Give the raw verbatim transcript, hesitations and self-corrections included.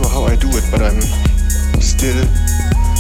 sure how I do it, but I'm still